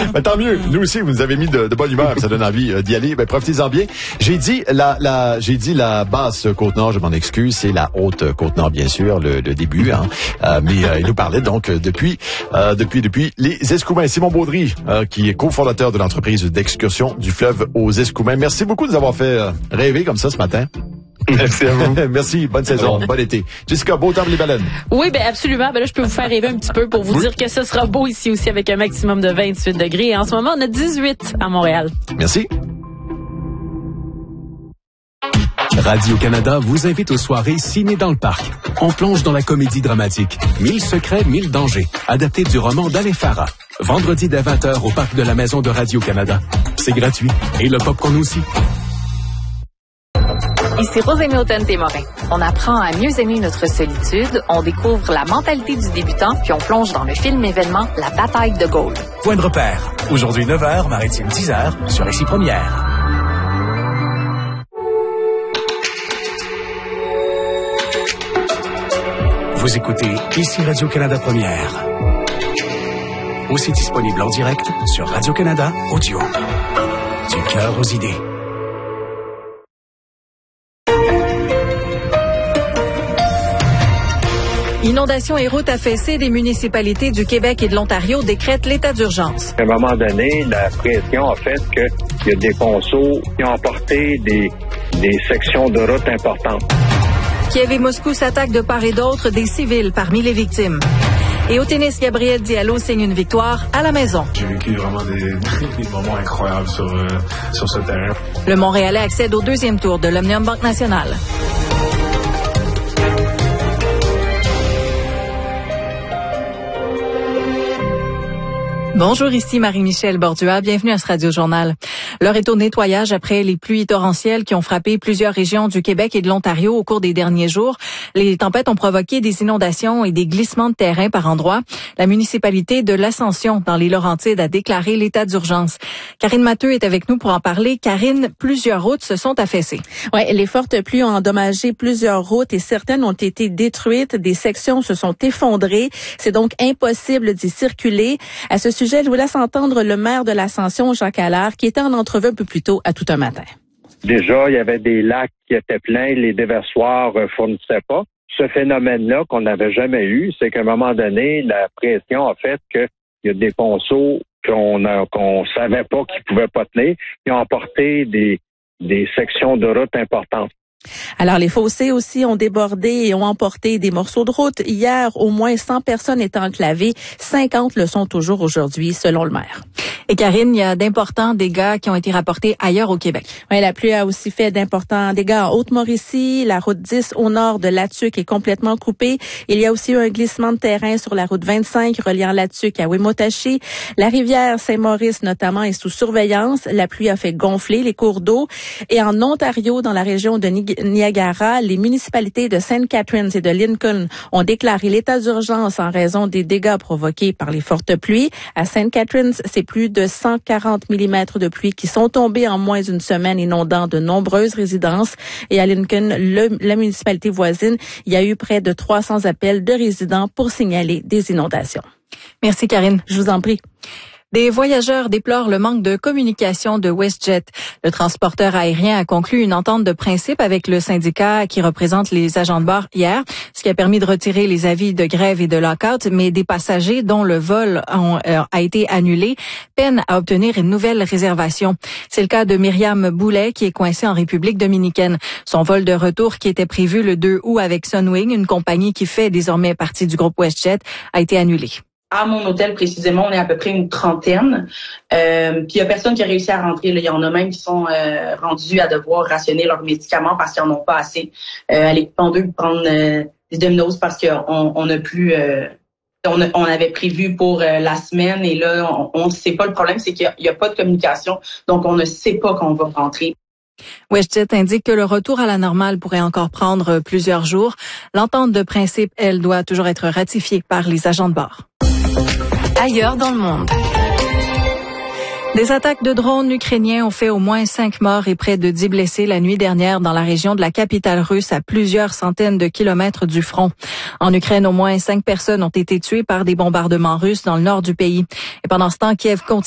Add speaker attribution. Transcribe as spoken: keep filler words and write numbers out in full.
Speaker 1: Ben, tant mieux. Nous aussi, vous nous avez mis de, de bonne humeur. Ça donne envie euh, d'y aller. Ben, profitez-en bien. J'ai dit la, la, j'ai dit la basse Côte-Nord, je m'en excuse. C'est la haute Côte-Nord, bien sûr, le, le début, hein. Euh, mais euh, il nous parlait donc euh, depuis, euh, depuis, depuis les Escoumins. Simon Baudry, euh, qui est cofondateur de l'entreprise d'excursion du fleuve aux Escoumins. Merci beaucoup de nous avoir fait euh, rêver comme ça ce matin.
Speaker 2: Merci à vous.
Speaker 1: Merci, bonne saison, bon été. Jessica, beau temps pour les baleines.
Speaker 3: Oui, ben absolument. Ben là, je peux vous faire rêver un petit peu pour vous oui. dire que ce sera beau ici aussi avec un maximum de vingt-huit degrés. Et en ce moment, on a dix-huit à Montréal.
Speaker 1: Merci.
Speaker 4: Radio-Canada vous invite aux soirées Ciné dans le parc. On plonge dans la comédie dramatique Mille secrets, mille dangers, adapté du roman d'Alain Farah. Vendredi dès vingt heures au parc de la Maison de Radio-Canada. C'est gratuit. Et le popcorn aussi.
Speaker 5: Ici Rosémie Autun-Témorin. On apprend à mieux aimer notre solitude, on découvre la mentalité du débutant, puis on plonge dans le film événement La bataille de Gaulle.
Speaker 6: Point de repère. Aujourd'hui neuf heures, Maritime dix heures, sur Récit Première. Vous écoutez ici Radio-Canada Première. Aussi disponible en direct sur Radio-Canada Audio. Du cœur aux idées.
Speaker 7: Inondations et routes affaissées, des municipalités du Québec et de l'Ontario décrètent l'état d'urgence.
Speaker 8: À un moment donné, la pression a fait qu'il y a des ponceaux qui ont emporté des, des sections de routes importantes.
Speaker 7: Kiev et Moscou s'attaquent de part et d'autre, des civils parmi les victimes. Et au tennis, Gabriel Diallo signe une victoire à la maison.
Speaker 9: J'ai vécu vraiment des, des moments incroyables sur, euh, sur ce terrain.
Speaker 7: Le Montréalais accède au deuxième tour de l'Omnium Banque Nationale. Bonjour, ici Marie-Michel Bordua. Bienvenue à ce Radio-Journal. L'heure est au nettoyage après les pluies torrentielles qui ont frappé plusieurs régions du Québec et de l'Ontario au cours des derniers jours. Les tempêtes ont provoqué des inondations et des glissements de terrain par endroits. La municipalité de l'Ascension, dans les Laurentides, a déclaré l'état d'urgence. Karine Matteux est avec nous pour en parler. Karine, plusieurs routes se sont affaissées.
Speaker 10: Oui, les fortes pluies ont endommagé plusieurs routes et certaines ont été détruites. Des sections se sont effondrées. C'est donc impossible d'y circuler. À ce sujet, je vous laisse entendre le maire de l'Ascension, Jacques Allard, qui était en entrevue un peu plus tôt à Tout un matin.
Speaker 8: Déjà, il y avait des lacs qui étaient pleins, les déversoirs ne fournissaient pas. Ce phénomène-là qu'on n'avait jamais eu, c'est qu'à un moment donné, la pression a fait qu'il y a des ponceaux qu'on a, qu'on savait pas qu'ils pouvaient pas tenir, qui ont emporté des, des sections de route importantes.
Speaker 10: Alors, les fossés aussi ont débordé et ont emporté des morceaux de route. Hier, au moins cent personnes étaient enclavées. cinquante le sont toujours aujourd'hui, selon le maire.
Speaker 7: Et Karine, il y a d'importants dégâts qui ont été rapportés ailleurs au Québec.
Speaker 10: Oui, la pluie a aussi fait d'importants dégâts en Haute-Mauricie. La route dix au nord de Latuc est complètement coupée. Il y a aussi eu un glissement de terrain sur la route vingt-cinq reliant Latuc à Wimotachi. La rivière Saint-Maurice, notamment, est sous surveillance. La pluie a fait gonfler les cours d'eau. Et en Ontario, dans la région de Niagara, les municipalités de Saint Catharines et de Lincoln ont déclaré l'état d'urgence en raison des dégâts provoqués par les fortes pluies. À Saint Catharines, c'est plus de cent quarante millimètres de pluie qui sont tombés en moins d'une semaine, inondant de nombreuses résidences. Et à Lincoln, le, la municipalité voisine, il y a eu près de trois cents appels de résidents pour signaler des inondations.
Speaker 7: Merci Karine.
Speaker 10: Je vous en prie.
Speaker 7: Des voyageurs déplorent le manque de communication de WestJet. Le transporteur aérien a conclu une entente de principe avec le syndicat qui représente les agents de bord hier, ce qui a permis de retirer les avis de grève et de lock-out, mais des passagers dont le vol ont, euh, a été annulé peinent à obtenir une nouvelle réservation. C'est le cas de Myriam Boulet qui est coincée en République dominicaine. Son vol de retour qui était prévu le deux août avec Sunwing, une compagnie qui fait désormais partie du groupe WestJet, a été annulé.
Speaker 11: À mon hôtel, précisément, on est à peu près une trentaine. Euh, puis il y a personne qui a réussi à rentrer. Là. Il y en a même qui sont euh, rendus à devoir rationner leurs médicaments parce qu'ils en ont pas assez. Euh, aller prendre eux prendre euh, des Domino's parce qu'on on a plus euh, on, a, on avait prévu pour euh, la semaine et là on ne sait pas. Le problème, c'est qu'il n'y a, a pas de communication, donc on ne sait pas qu'on va rentrer.
Speaker 7: WestJet indique que le retour à la normale pourrait encore prendre plusieurs jours. L'entente de principe, elle, doit toujours être ratifiée par les agents de bord.
Speaker 5: Ailleurs dans le monde.
Speaker 7: Des attaques de drones ukrainiens ont fait au moins cinq morts et près de dix blessés la nuit dernière dans la région de la capitale russe à plusieurs centaines de kilomètres du front. En Ukraine, au moins cinq personnes ont été tuées par des bombardements russes dans le nord du pays. Et pendant ce temps, Kiev continue